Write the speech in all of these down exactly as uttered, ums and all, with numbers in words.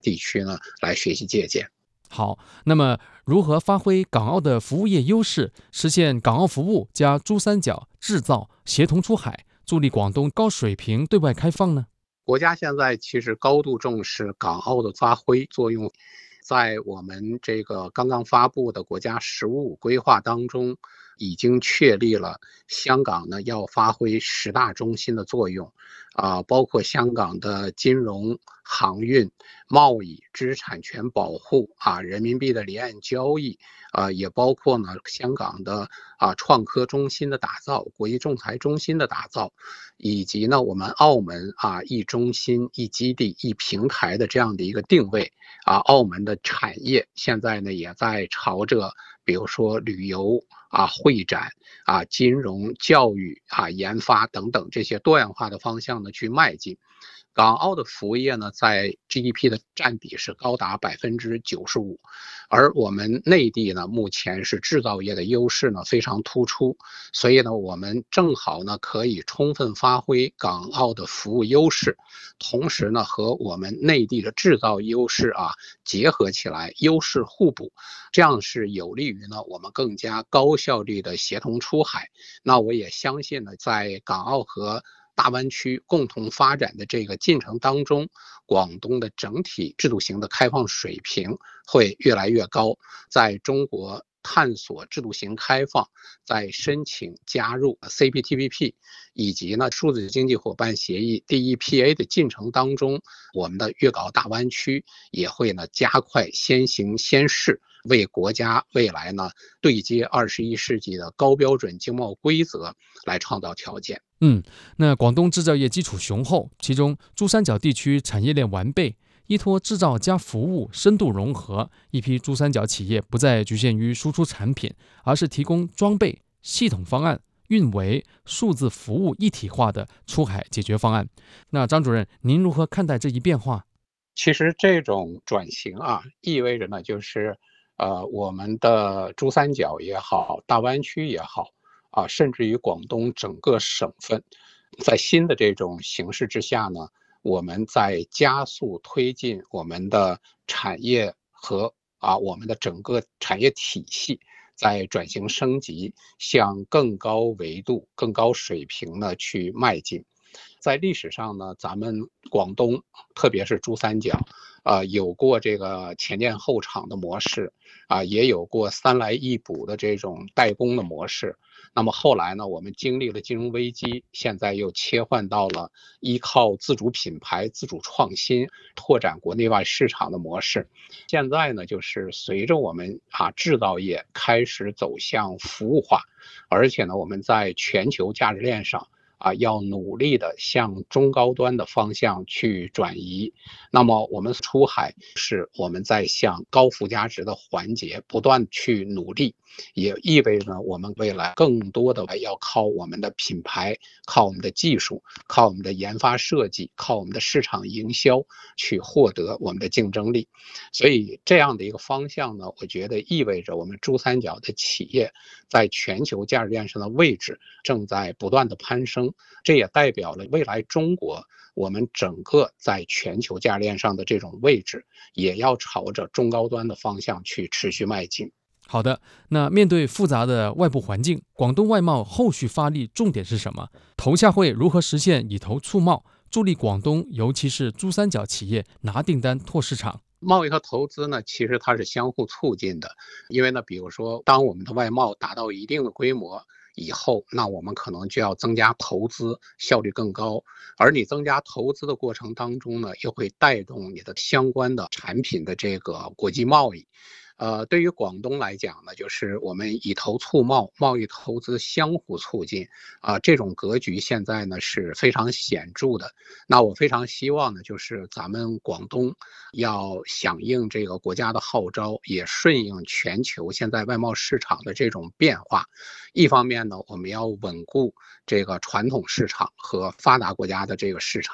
地区呢来学习借鉴。 好，那么如何发挥港澳的服务业优势，实现港澳服务加珠三角制造协同出海，助力广东高水平对外开放呢？ 国家现在其实高度重视港澳的发挥作用，在我们这个刚刚发布的国家“十五五”规划当中，已经确立了香港呢要发挥十大中心的作用，啊、呃，包括香港的金融、航运、贸易、知识产权保护啊，人民币的离岸交易啊、呃，也包括呢香港的啊创科中心的打造、国际仲裁中心的打造，以及呢我们澳门啊一中心、一基地、一平台的这样的一个定位啊，澳门的产业现在呢也在朝着比如说旅游啊、会展啊、金融、教育啊、研发等等这些多样化的方向呢去迈进。港澳的服务业呢，在 G D P 的占比是高达百分之九十五，而我们内地呢，目前是制造业的优势呢非常突出，所以呢，我们正好呢可以充分发挥港澳的服务优势，同时呢和我们内地的制造优势啊结合起来，优势互补，这样是有利于呢我们更加高效率的协同出海。那我也相信呢，在港澳和大湾区共同发展的这个进程当中，广东的整体制度型的开放水平会越来越高，在中国探索制度型开放，在申请加入 C P T P P 以及呢数字经济伙伴协议 D E P A 的进程当中，我们的粤港澳大湾区也会呢加快先行先试，为国家未来呢对接二十一世纪的高标准经贸规则来创造条件。 嗯，那广东制造业基础雄厚，其中珠三角地区产业链完备，依托制造加服务深度融合，一批珠三角企业不再局限于输出产品，而是提供装备、系统方案、运维、数字服务一体化的出海解决方案。那张主任，您如何看待这一变化？ 其实这种转型啊，意味着呢，就是呃，我们的珠三角也好，大湾区也好。啊，甚至于广东整个省份，在新的这种形势之下呢，我们在加速推进我们的产业和啊我们的整个产业体系在转型升级，向更高维度、更高水平呢去迈进。在历史上呢，咱们广东，特别是珠三角，啊、呃，有过这个前店后厂的模式，啊、呃，也有过三来一补的这种代工的模式。那么后来呢，我们经历了金融危机，现在又切换到了依靠自主品牌、自主创新拓展国内外市场的模式。现在呢，就是随着我们啊制造业开始走向服务化，而且呢，我们在全球价值链上。啊，要努力的向中高端的方向去转移。那么我们出海是我们在向高附加值的环节不断去努力，也意味着我们未来更多的要靠我们的品牌，靠我们的技术，靠我们的研发设计，靠我们的市场营销去获得我们的竞争力。所以这样的一个方向呢，我觉得意味着我们珠三角的企业在全球价值链上的位置正在不断的攀升。这也代表了未来中国我们整个在全球价值链上的这种位置，也要朝着中高端的方向去持续迈进。 好的，那面对复杂的外部环境，广东外贸后续发力重点是什么？头下会如何实现以头促贸，助力广东尤其是珠三角企业拿订单拓市场？ 贸易和投资呢，其实它是相互促进的，因为呢，比如说，当我们的外贸达到一定的规模以后，那我们可能就要增加投资，效率更高。而你增加投资的过程当中呢，又会带动你的相关的产品的这个国际贸易。呃，对于广东来讲呢，就是我们以投促贸，贸易投资相互促进啊、呃，这种格局现在呢是非常显著的。那我非常希望呢，就是咱们广东要响应这个国家的号召，也顺应全球现在外贸市场的这种变化。一方面呢，我们要稳固这个传统市场和发达国家的这个市场。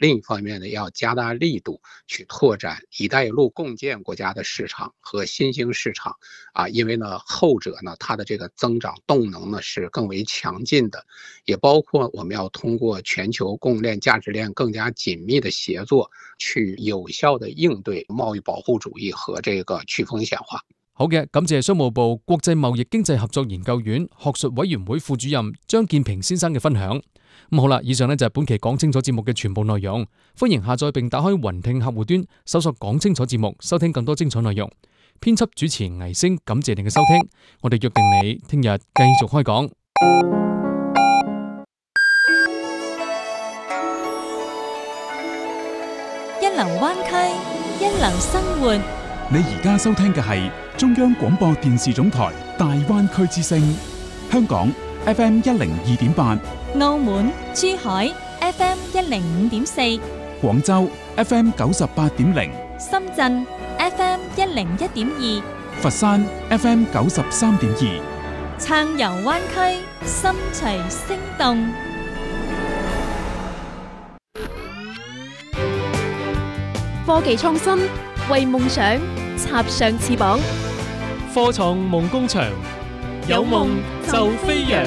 另一方面呢，要加大力度去拓展“一带一路”共建国家的市场和新兴市场啊，因为呢，后者呢，它的这个增长动能呢是更为强劲的，也包括我们要通过全球供应链、价值链更加紧密的协作，去有效的應對貿易保護主義和這個去風險化。 好嘅，感謝商務部國際貿易經濟合作研究院學術委員會副主任張建平先生嘅分享。咁好啦，以上呢就係本期講清楚節目嘅全部內容。歡迎下載並打開雲聽客戶端，搜索講清楚節目，收聽更多精彩內容。編輯主持倪星，感謝您嘅收聽。我哋約定你聽日繼續開講。 一流灣區，一流生活。 你而家收聽嘅係中央廣播電視總台大灣區之聲，香港 F M 一零二點八， 澳門、珠海 F M 一零五點四， 廣州 F M 九十八點零， 深圳 F M 一零一點二， 佛山 F M 九十三點二。 暢遊灣區，心隨聲動。 科技創新，為夢想插上翅膀。 科創夢工場，有夢就飛揚。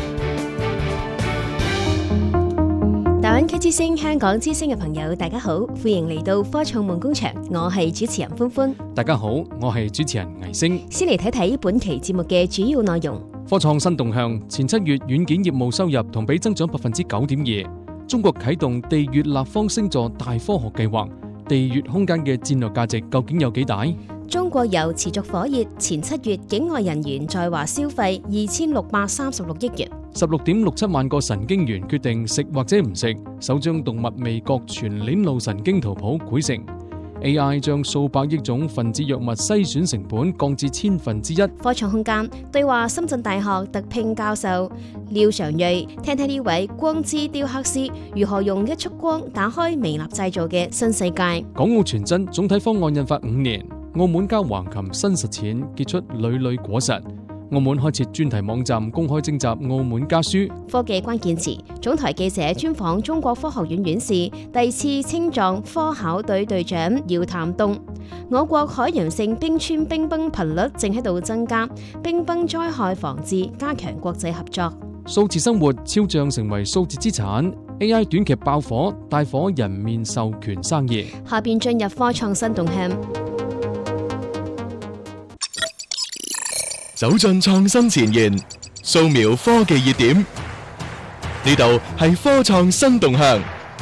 大灣區之聲、香港之聲嘅朋友，大家好，歡迎嚟到科創夢工場，我係主持人歡歡。 大家好，我係主持人倪星。 先嚟睇睇本期節目嘅主要內容。 科創新動向，前七月軟件業務收入同比增長百分之九點二。中國啟動地月立方星座大科學計劃。地月空間嘅戰略價值究竟有幾大？ 中國遊持續火熱，前七月境外人員在華消費二千六百三十六億元。 十六點六七萬個神經元決定食或者唔食，首張動物味覺全鏈路神經圖譜繪成。A I 將數百億種分子藥物篩選成本降至千分之一。 科創空間對話深圳大學特聘教授廖常瑞，聽聽呢位光之雕刻師如何用一束光打開微納製造嘅新世界。 港澳全真總體方案印發五年，澳門交橫琴新實踐結出屢屢果實。澳門開設專題網站公開徵集澳門家書。 科技關鍵詞，總台記者專訪中國科學院院士、第次青藏科考隊隊長姚潭東。我國海洋性冰川冰崩頻率正喺度增加，冰崩災害防治加強國際合作。 數字生活超漲成為數字資產。A I 短劇爆火，大火人面授權生意。 下邊進入科創新動向。 走進創新前沿，掃描科技熱點。呢度係科創新動向。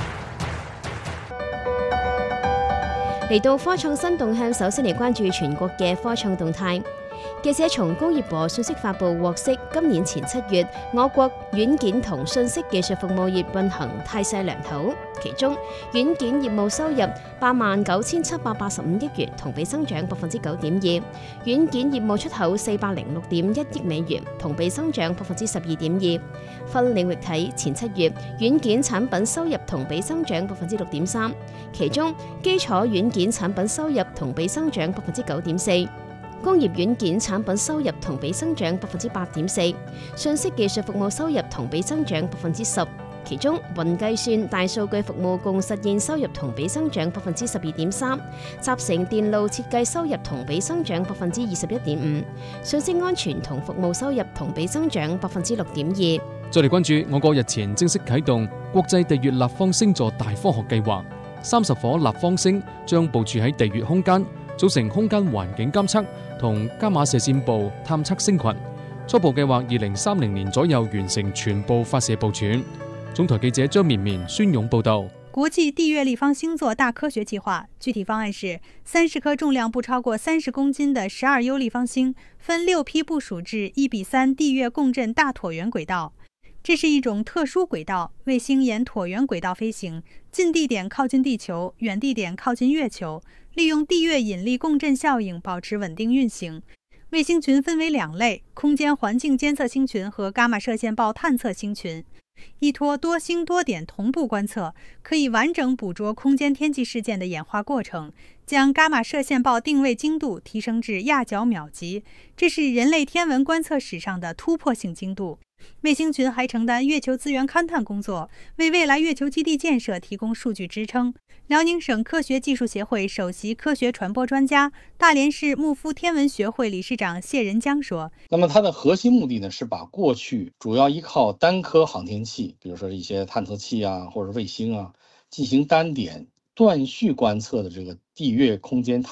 嚟到科創新動向，首先嚟關注全國嘅科創動態。記者從工業和信息發布獲悉，今年前七月，我國軟件同信息技術服務業運行態勢良好，其中軟件業務收入八萬九千七百八十五億元，同比增長百分之九點二；軟件業務出口四百零六點一億美元，同比增長百分之十二點二。分領域睇，前七月軟件產品收入同比增長百分之六點三，其中基礎軟件產品收入同比增長百分之九點四。工業軟件產品收入同比增長百分之八點四，信息技術服務收入同比增長百分之十，其中雲計算、大數據服務共實現收入同比增長百分之十二點三，集成電路設計收入同比增長百分之二十一點五，信息安全同服務收入同比增長百分之六點二。 再嚟關注我國日前正式啟動國際地月立方星座大科學計劃，三十顆立方星將部署喺地月空間，組成空間環境監測同伽馬射線暴探測星群。初步計劃二零三零年左右完成全部發射部署。總台記者張綿綿、孫勇報道。 國際地月立方星座大科學計劃具體方案是三十顆重量不超過三十公斤的十二 U 立方星，分六批部署至一比三地月共振大橢圓軌道。這是一種特殊軌道，衛星沿橢圓軌道飛行，近地點靠近地球，遠地點靠近月球，利用地月引力共振效應保持穩定運行。衛星群分為兩類：空間環境監測星群和伽馬射線暴探測星群。依託多星多點同步觀測，可以完整捕捉空間天氣事件的演化過程， 将伽马射线暴定位精度提升至亚角秒级，这是人类天文观测史上的突破性精度。卫星群还承担月球资源勘探工作，为未来月球基地建设提供数据支撑。辽宁省科学技术协会首席科学传播专家、大连市牧夫天文学会理事长谢仁江说：“ 那么它的核心目的呢，是把过去主要依靠单颗航天器，比如说一些探测器啊，或者卫星啊，进行单点断续观测的这个地月空间探